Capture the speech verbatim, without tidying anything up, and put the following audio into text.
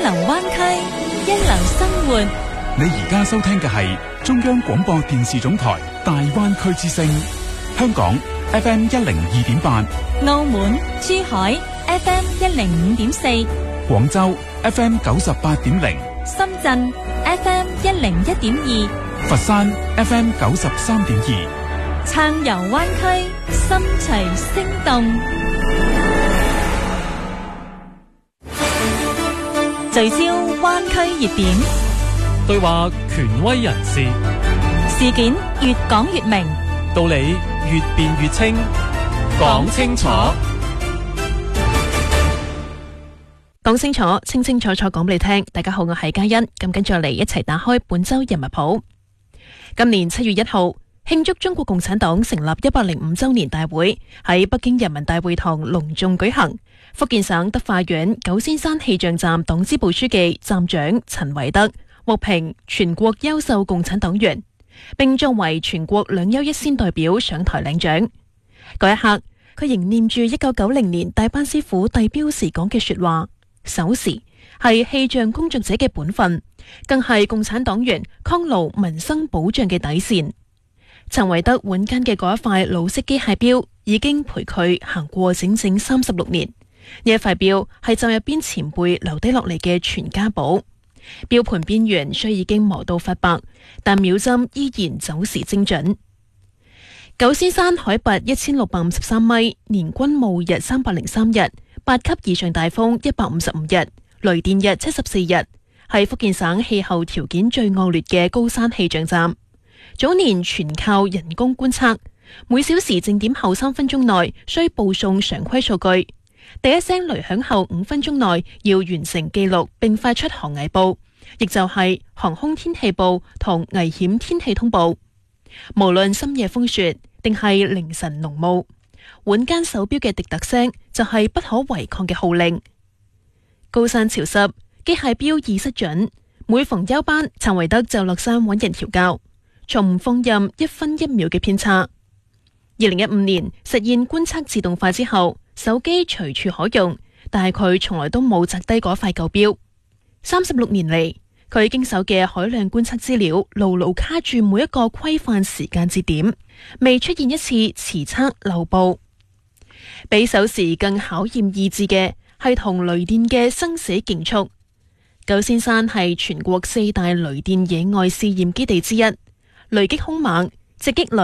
灣區，一流生活。 你而家收聽嘅係中央廣播電視總台大灣區之聲，香港 F M 一零二點八， 澳門、珠海 F M 一零五點四， 廣州 F M 九十八點零， 深圳 F M 一零一點二， 佛山 F M 九十三點二， 暢遊灣區，心隨聲動。聚焦灣區熱點， 對話權威人士， 事件越講越明， 道理越辯越清，講清楚， 講清楚，清清楚楚講俾你聽。大家好，我係嘉欣，咁跟住嚟一齊打開本周人物譜。今年七月一號，慶祝中國共產黨成立一百零五周年大會喺北京人民大會堂隆重舉行。福建省德化縣九仙山氣象站黨支部書記站長陳維德獲評全國優秀共產黨員，並作為全國兩優一先代表上台領獎。嗰一刻，佢仍念住一九九零年大班師傅遞表時講嘅說話：守時係氣象工作者嘅本分，更係共產黨員抗勞民生保障嘅底線。陳維德腕間嘅嗰一塊老式機械表已經陪佢行過整整三十六年。呢一塊表係站入邊前輩留低落嚟嘅傳家寶，表盤邊緣雖已經磨到發白，但秒針依然走時精準。九仙山海拔一千六百五十三米，年均霧日三百零三日，八級以上大風一百五十五日，雷電日七十四日，係福建省氣候條件最惡劣嘅高山氣象站。早年全靠人工觀測，每小時正點後三分鐘內需報送常規數據。第一聲雷響後五分鐘內要完成記錄並發出航危報，亦就係航空天氣報同危險天氣通報。無論深夜風雪定係凌晨濃霧，腕間手錶嘅滴答聲就係不可違抗嘅號令。高山潮濕，機械錶易失準，每逢休班，陳維德就落山揾人調校，從唔放任一分一秒嘅偏差。二零一五年實現觀測自動化之後，手機隨處可用，但係佢從來都冇摘低嗰塊舊錶。三十六年嚟，佢經手嘅海量觀測資料牢牢卡住每一個規範時間節點，未出現一次遲測漏報。比守時更考驗意志嘅係同雷電嘅生死競速。九仙山係全國四大雷電野外試驗基地之一，雷擊兇猛，直擊雷